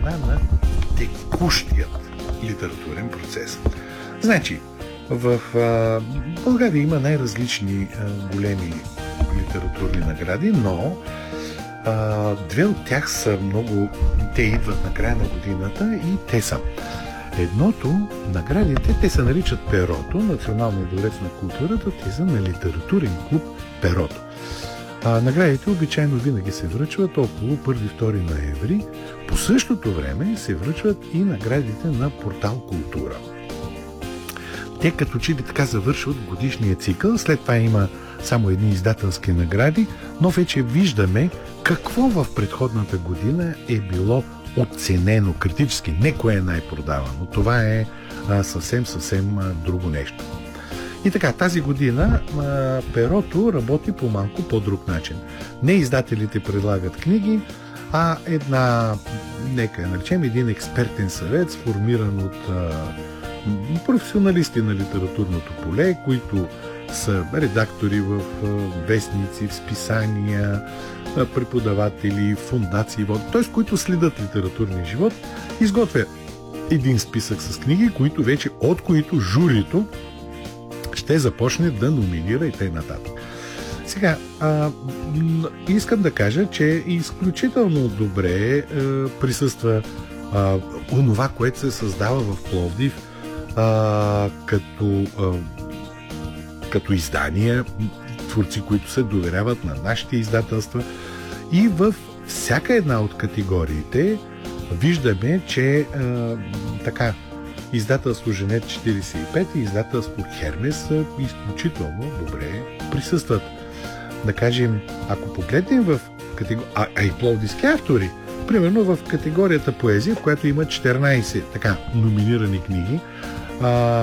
страна на текущият литературен процес. Значи, в България има най-различни големи литературни награди, но две от тях са много... Те идват на края на годината и те са. Едното, наградите, те се наричат Перото, Националния дворец на културата, те са на литературен клуб Перото. Наградите обичайно винаги се връчват около 1-2 ноември. По същото време се връчват и наградите на портал Култура. Те като че ли така завършват годишния цикъл, след това има само едни издателски награди, но вече виждаме какво в предходната година е било оценено критически, не кое е най-продавано. Това е съвсем друго нещо. И така, тази година Перото работи по малко по-друг начин. Не издателите предлагат книги, а нека наречем, един експертен съвет, сформиран от професионалисти на литературното поле, които са редактори в вестници, в списания, преподаватели, фондации, т.е. които следят литературния живот, изготвя един списък с книги, от които журито ще започне да номинира и т.н. Сега, искам да кажа, че изключително добре присъства онова, което се създава в Пловдив като издания, творци, които се доверяват на нашите издателства. И в всяка една от категориите виждаме, че издателство Женет 45 и издателство Хермес изключително добре присъстват. Да кажем, ако погледнем в и пловдивски автори, примерно в категорията поезия, в която има 14 номинирани книги,